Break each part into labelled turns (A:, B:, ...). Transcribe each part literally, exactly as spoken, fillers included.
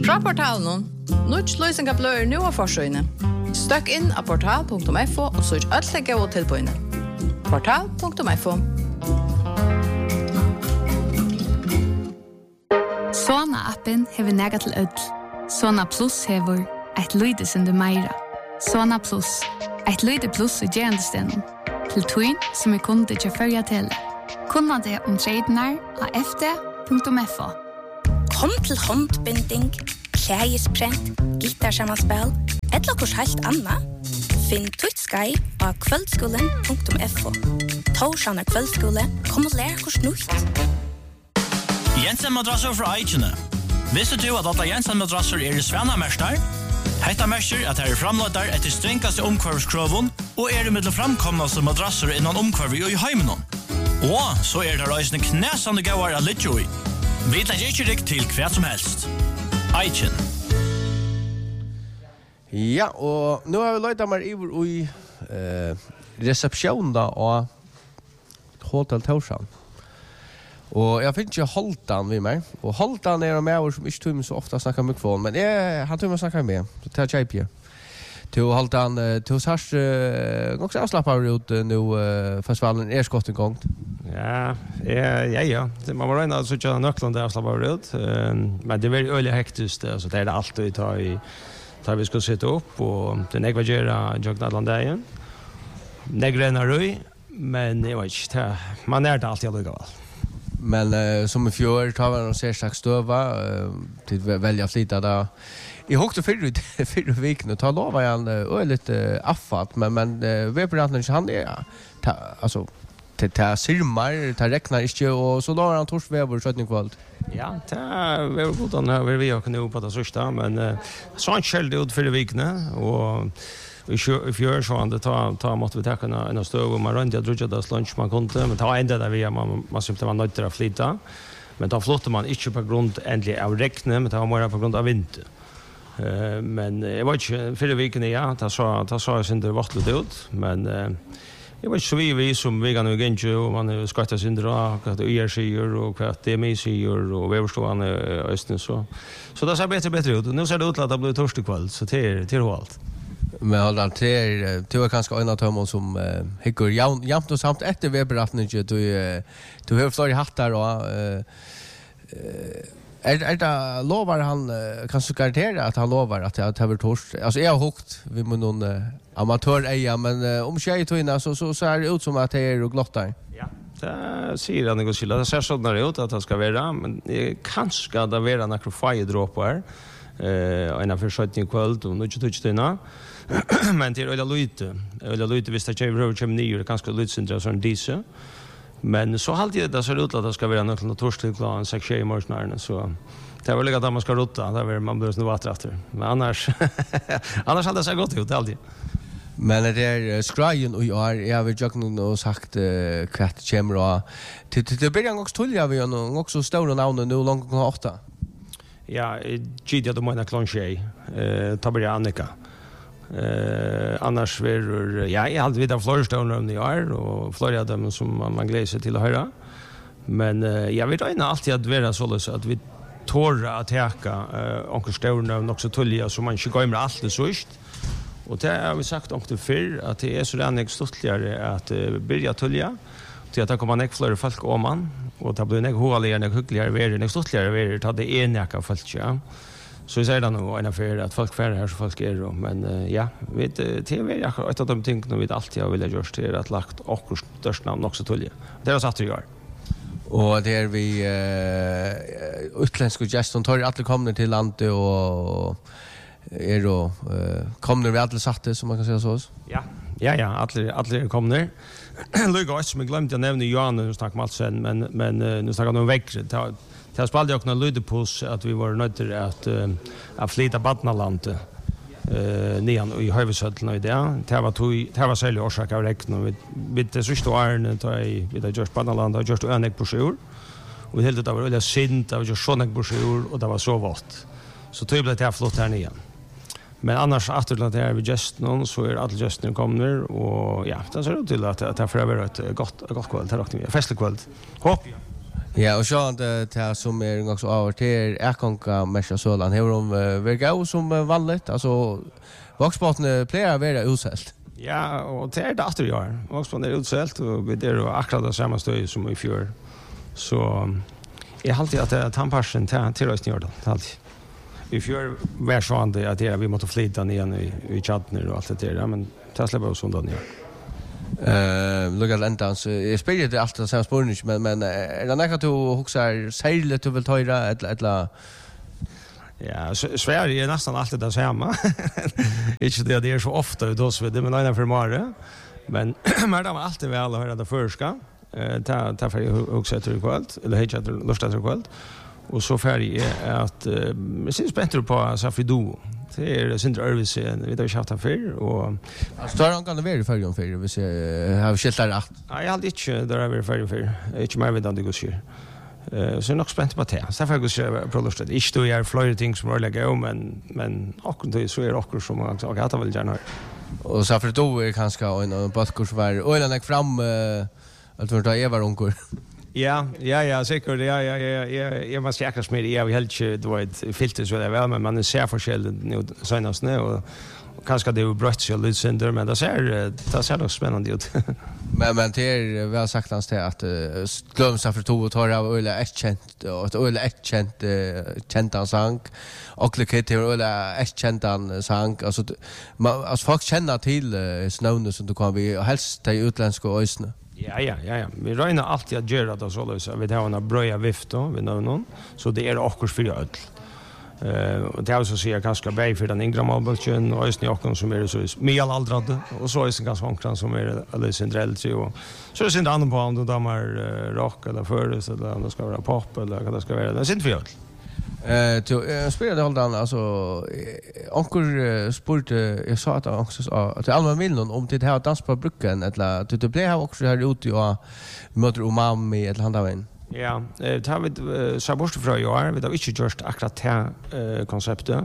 A: Fra portalen, Nuts løsninga blør nu av forsøyne. Støkk inn av portal punktum f o og søk alt legge og tilbøyne. portal punktum f o.
B: Sona-appen hever nega til ødel. Sona Plus hever et lyde sinde meira. Sona Plus, et lyde pluss i gjerandestenen. Til tøyn som er kunde til førja tele. Kunna det om tradenar av f d punktum f o.
C: Kom til håndbinding, klægesprent, gitarsammanspel, et lakkurs helt anna. Finn Tutskai av kveldskolen punktum f o. Torsjana kveldskole, kom og lær kurs nukt.
D: Jensen madrasser fra Eichene. Visste du at alle Jensen madrasser er i Svena-mestar? Hetta mestar at her er framløytar etter strengaste omkvarvskroven og er i middel framkomnaste madrasser innan omkvarvi og i heimenon. Og så er det reisende knæsande gauar av Lidjoi. Vi tar ikke rikt til hva som helst. Eichen.
E: Ja, og nu har vi løyta meg iver i eh, resepsjonen da av Hotel Torshavn. Og jeg finner ikke Holtan ved meg. Og Holtan er en med som ikke tog meg så ofte snakker med kvål, men jeg, han tog meg snakker med. Så tar jeg kjøp. Til Holtan, til sars uh, også avslappet ut uh, nå uh, festivalen er skott en gang.
F: Ja, ja, ja, ja. Man må regne at så ikke nøkkelen der avslappet ut. Um, men det er veldig øyelig hektisk, så det er det alt vi tar i tar vi skal sitte opp, og det er nekva gjøre Jøgn Adlandeien. Nekva røy, men jeg vet ikke, man er det alltid allikevel.
E: Men uh, som i fjør tar vi noen særslags støva uh, til å velge flytta da. Jeg hokte fyrre, fyrre vikene, ta lov av han uh, litt uh, affat, men, men uh, vi er på rettene ikke han er, ta, altså, til ta sirmar, ta reknar ikke, og så la han torsvever søttning kvalt.
F: Ja, det er veldig godt han har vi har kunnet på det sørste, men uh, så han kjeldte ut fyrre vikene, og i fjør så han det ta, ta måtte vi ta en av støv, og man rønte jeg trodde det lunch man kunne, men det var enda der vi man, man simpelthen var nødt til å flytte, men da flottet man ikke på grunn endelig av rekne, men det var mer på grunn av vinter. Uh, men jeg var ikke fire vikene, ja, da så, da så jeg synder vattlet ut, men uh, jeg var ikke så vi, vi som vi kan jo ikke, og man skattet synder av, hva det er sier, og hva det er meg sier, og veverstående østen, så. Så det ser bedre og bedre ut, og nå ser det ut til at det blir torsdag kveld, så det er, det er alt.
E: Men Holland, det er, det er kanskje en av tømmene som uh, hikker jevnt og samt etter vedberettningen, du, uh, du har flere hattar og uh, uh, er, er det lover han, uh, kan du garantere at han lover at det har vært torst? Altså, jeg har hukt vi med noen uh, amatøreier, men uh, om tjej tøyna så, så ser det ut som at det er glottar. Ja.
F: Det sier han ikke skylda, det ser sånn ut at det skal være, men uh, kanskje skal det være noen fejedråper, uh, en av forsøttning kveld, og noe tøyt tøyna. Men det er øyla lute. Øyla lute hvis det kommer over kommer nye, det er ganske lydsindre av sånn disse. Men så alltid det ser ut at det skal være nøkkelen og torsdag klokken seks i morgenen, så det er vel ikke at man skal rotta, det er man bør snu vatter etter. Men annars, annars hadde det sett godt ut, alltid.
E: Men det er skrajen og år, jeg har vel ikke noe sagt uh, hva det kommer, og til, til, til begynner også tull, jeg vil jo noe også større navnet nå langt klokken åtta.
F: Ja, Gidja, du må inn klokken tjej, uh, tabber jeg Annika. Uh, annars verur, ja, jeg har alltid vidt av florestående om det år, og flere av dem som man, man gleder seg til å høre. Men uh, jeg vil øyne alltid at være således at vi tårer å teka uh, onker stående nok så tullige, så man ikke går med alt det sørst. Og det har vi sagt onker før, at det er så rannig stortligere at uh, byrja tullige, til at det kommer nek flere folk om man, og det blir nek hovaligere, nek hyggeligere verre, nek stortligere verre, til at det er nek av folk, ja. Så jeg sier det nå en affær at folk færre her som folk er, men uh, ja, vi, det er veldig akkurat et av de tingene vi alltid har villet gjøre til at lagt akkurat størst navn nok så tullige. Det er satt i år.
E: Og det er vi uh, utländska gäster, tar alle kommer til landet og er og uh, kommer vi alle satte, som man kan säga så.
F: Ja, ja, ja, alle, alle kommer. Lykke også, som jeg glemte å nevne Johan, nu snakker vi alt sen, men, men uh, nu snakker vi om vekkret. Det har spalt jag någon lyde på att vi var nöjda att uh, att flytta Badnalandet eh nian i Höjvesödlen och det. Det var tog det var sälj orsak av räkna vi vi det sista åren då i vi det just Badnalandet och just önek på sjur. Och helt det var väl synd det var just såna på sjur och det var så vart. Så tog det här flott här nian. Men annars efter det här vi just någon så är alla just nu kommer och ja, det ser ut till att det för över ett gott gott kväll här också. Festlig kväll. Hopp.
E: Ja, och så det här som är också av till Erkonka Mesha Sölan. Hur de verkar som vanligt. Alltså Voxbotten plejer att vara utsällt.
F: Ja, och det är det efter år. Voxbotten är utsällt och det är akkurat det samma stöd som i fjör. Så jag har alltid att det är tandparsen till, till rösten gör det. Alltid. I fjör var så att det är vi måste flytta ner i, i chatten och allt det där. Men det släpper oss undan ner.
E: Uh, Lukas Lentans, jag spelar det alltid samma spårning, men, men är det något att du huxar särskilt du vill ta eller, eller?
F: Ja, Sverige är nästan alltid det samma. Inte det, det är så ofta ut oss vid det, men ena för Mare. Men men det var alltid väl att höra det förska. Ta ta för huxa efter kvällt, eller hej efter lust efter kvällt. Och så färdig är att jag syns bättre på Safido. Det är Sindre Örvis, vi har ju haft affär och
E: står han kan det vara för om för vi ser har skilt där rätt.
F: Nej, jag hade inte där över för för. Inte mer vid det går så. Eh så nog spänt på det. Så för går så producerat. Inte då är flera ting som rör lägga om men men och det så är också som jag har att väl gärna.
E: Och så för då är kanske en podcast var och den gick fram att vart Eva Ronkor.
F: Ja, ja, ja, säkert. Ja, ja, ja, ja, jag måste jäkla med det. Jag vill helt inte då ett filter så där väl, men man ser forskjell nu senast nu och kanske det är brött så lite synder, men det ser det ser nog spännande ut.
E: men men det är väl sagt hans till att glömsa för två och tar av öle ett känt och ett öle ett känt käntan sang och det kit öle ett käntan sang alltså man alltså folk känner till snön som du kan vi helst ta utländska ösne.
F: Ja, ja, ja, ja. Vi räknar alltid att göra det så lösa. Vi har en bröja vift då, vi någon. Så det är också för öl. Eh, och det är så ser jag ganska bra för den yngre malbulten och ösn i som är så medelaldrade och så är det ganska honkran som är eller centralt och så är det inte annan på om de har rock eller förres eller om det ska vara pop eller vad det ska vara. Det är inte för öl.
E: Eh till jag spelade hållan alltså onkel sport jag sa att också att Alma vill någon om det här dans på bryggan eller att det blev här också här ute och möter umami eller handa vem.
F: Ja, det har vi så bort från år, vi har inte gjort akkurat det konceptet.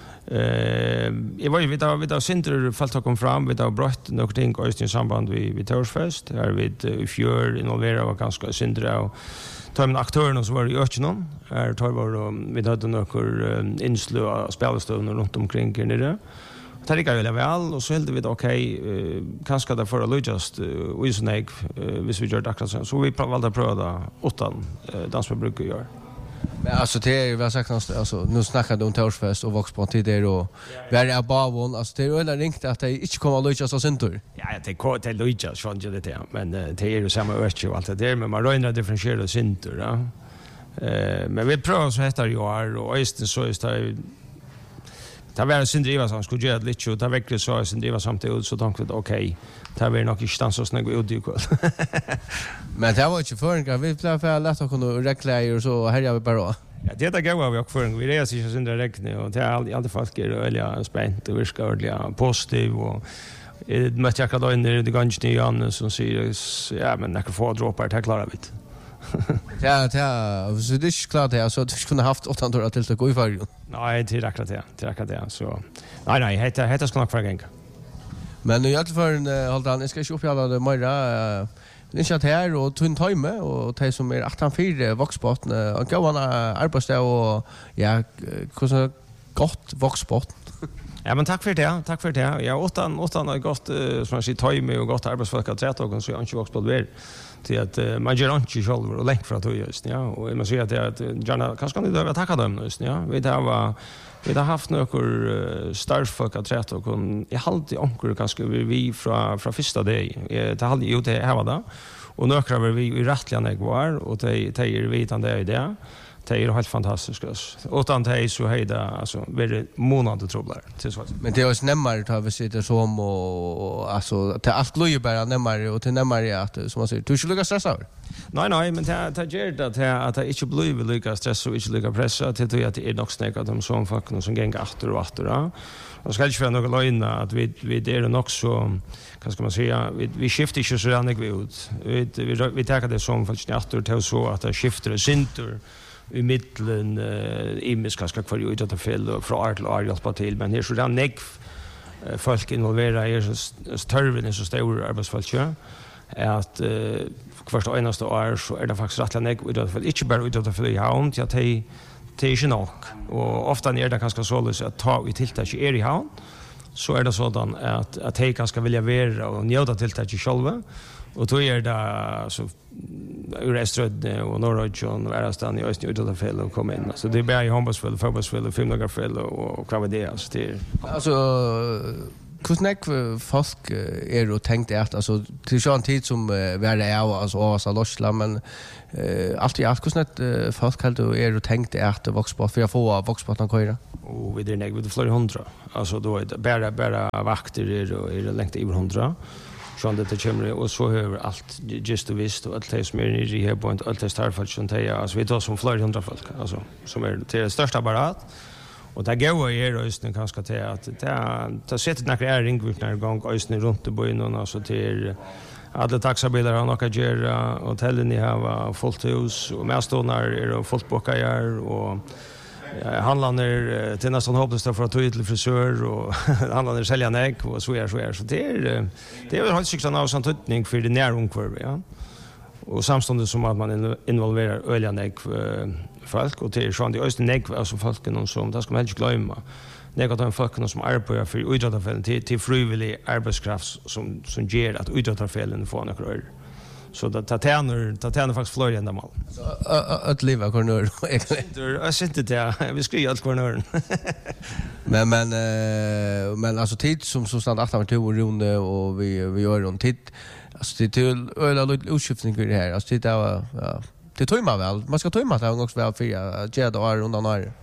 F: Eh jag var ju vid av vid av center fallt kom fram vid av brott något ting i samband med vid Torsfest här vid i fjör involverade var ganska center och tar med aktörerna som var i Östnon är tar var vi hade några inslö och spelstunder runt omkring nere. Det gick väl väl och så helt vi okej kanske det för att just vi så nej vi så gör akkurat så vi valde att pröva åttan dans med brukar göra.
E: Men alltså det är väl sagt alltså nu snackar de om Torsfest och Voxpont till det då. Vi är bara vån alltså det är väl ringt att det inte kommer att lyckas så center.
F: Ja, det kommer till lyckas från det där men det är ju samma öst och allt det där men man rör differentiera center då. Eh men vi prövar så heter ju år och östen så är det det var sin driva som skulle göra lite och det verkligen så sin driva samtidigt så tänkte jag okej det var nog inte stans så snägg ut i kväll.
E: Men det var inte förrän vi blev för lätt att kunna räkla och så här jag vi bara.
F: Ja, det där går vi också förrän vi reser sig sin räkning och det är alltid alltid folk är eller spänt och viska ordliga positiv och det måste jag kalla in det ganska igen som säger ja men när får droppar det klarar vi.
E: Ja, ja, så det är klart det så du skulle haft åtta år till att gå i förr.
F: Nej, det räcker det. Det räcker det så. Nej nej, heter heter ska nog för gänga.
E: Men nu jag för en håll jag ska ju upp alla det mera det är inte här och tunn time och det som är åtta fyra Voxpot och gå en arbetsdag och ja, hur så gott Voxpot.
F: Ja men tack för det. Tack för det. Jag åttan åttan har gått som man säger time och gott arbetsfolk att träta och så jag inte Voxpot väl. Till att uh, man gör inte själv och länk för att just ja och man säger att det att gärna kanske kan det vara tacka dem just ja vi det var vi har haft några uh, starfolk att träta och i halvtid onkel kanske vi från från första dag det hade ju det här var det och några var vi i rättliga var och det det är vitande i det det är helt fantastiskt utan det så höjda alltså väldigt månader troblar till så
E: men det är ju nämmer tar vi sitter som och alltså till allt lojer bara nämmer och till nämmer att som man säger du ska lugga stressa över.
F: Nej nej men det det gör det att att det inte blir lugga stress och inte lugga pressa till att det är nog snägt att de som folk som gäng åter och åter då. Och ska inte för några lögna att vi vi det är nog så vad ska man säga vi vi skiftar ju så där vi ut. Vi vi vi tar det som faktiskt åter till så att det skiftar center i mitten uh, imis kanske kvar ju ut att fel och från art till art hjälpa till men här så där neck folk involverade är så törven är så stor arbetsfält ja at uh, hvert eneste år så er det faktisk rettelig nek idrettafell, ikke bare idrettafell i havn, til at de det er ikke nok. Og ofte er det ganske således at ta i tiltak er i havn, så er det sådan at, at de ganske vilja være og njøte tiltak selv. Og då er det så ur Estrødne og Norrødje og Værastan i Østene idrettafell og komme inn. Så det er bare i håndballsfell, fotballsfell og filmlagerfell og, og hva var det? Altså, det er...
E: Altså, hvordan er folk er og tenkt at, altså, til sånn tid som uh, var det av, altså, Åsa Lorsla, men uh, alt i alt, hvordan er folk er og tenkt at voksport, for å få voksporten køyre?
F: Og vi er nek, vi er flere hundra. Altså, då er det bare, bare vakter er, og er lengt over hundra. Sånn det kommer, og så hører alt just og visst, og alt det som er nere i her på alt det startfolk som det er, altså vi tar som flere hundra folk, altså, som er til det største apparat. Og det går i her øyne kanskje til at det sitter noen er ringvirkner i gang, øyne rundt i byen, altså til alle taxabiler har noe å gjøre, hotellene har fullt hus, og medstående er fullt bokkeier, og ja, handlarna är till nästan hopplöst för att ta ut till frisör och handlarna sälja nägg och så är så är så det är det är väl helt säkert av sån tutning för det näromkvarv, ja. Och samståndet som att man involverar öliga nägg folk och till sån det östen nägg alltså folken som det ska man inte glömma. Nägg att de folken som arbetar för idrottafällen till till frivillig arbetskraft som som ger att idrottafällen får några år. Så det tar tjänar tar tjänar faktiskt fler än mål.
E: Så att leva kornör.
F: Jag sitter där. Vi ska ju allt kornör.
E: Men men men alltså tid som så stand åtta till runde och vi vi gör runt tid. Alltså det till öla lite utskiftning för det här. Alltså det var ja. Det tror man väl. Man ska tro man att också väl för att ge det är undan när.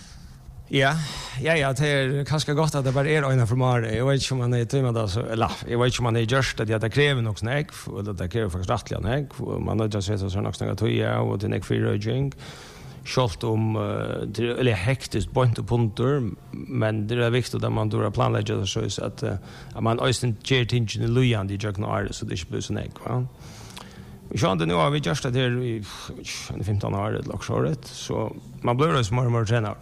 F: Ja, ja, ja, det er kanskje godt at det bare er øyne for Mare. Jeg vet ikke om man er tøymet, altså, eller, jeg vet ikke om man er gjørst, at det krever nok snakk, og det krever faktisk rettelig snakk, og man nødder seg til nok snakk tøye, og til nek fri røyjeng. Selv om det er veldig hektisk point og punkter, men det er viktig at man dør planlegger det så at, at man øyne gjør tingene løyende i jøkken og ære, så det ikke blir så nek, va? Vi skjønner nå har vi gjørst det her i femton år, eller året, så man blir også mer og mer trener.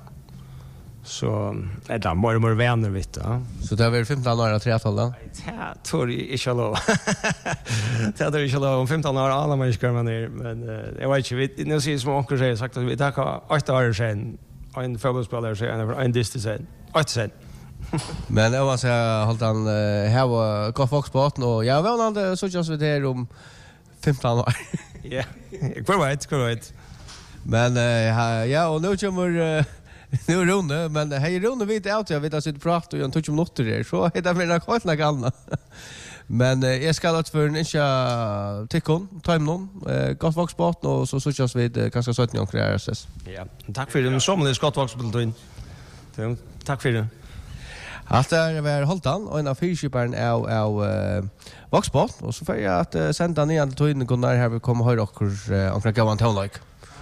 F: Så är det mer mer vänner vet du.
E: Så det var femton år trettiotal då.
F: Ja, tror jag inte lov. Det hade inte lov om femton år alla man ska man ner men jag vet inte nu ser som onkel säger sagt att vi tar åtta år sen en fotbollsspelare så en en distans sen. åtta sen.
E: Men jag var så hållt han här var gott foxbart och jag var någon så just vid det om femton år.
F: Ja. Kvar vet, kvar vet.
E: Men ja och nu kommer nu Rune, men hej Rune vet jag att jag vet att sitt prat och jag tog minuter där så heter det mina kvart något annat. Men eh, jag ska låta för en inte tickon, time någon, eh, gott vaxbart och så så körs vi kanske sjutton gånger R S S.
F: Ja, tack för det som det ska vaxbart. Tack för det.
E: Allt är väl håltan och en av fyrskiparen är av uh, vaxbart och så får jag att uh, sända ner till tiden när här vi kommer höra och uh, omkring gavan tonlike.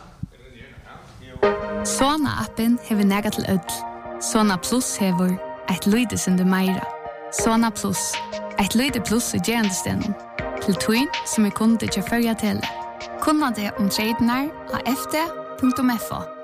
B: Sona-appen hever nega til ødel. Sona Plus hever eit løydesende meira. Sona Plus, eit løyde plus i gerandestenen. Til tøyn som er kunde til førja tele. Kunna det om tradenar av f d punktum f o.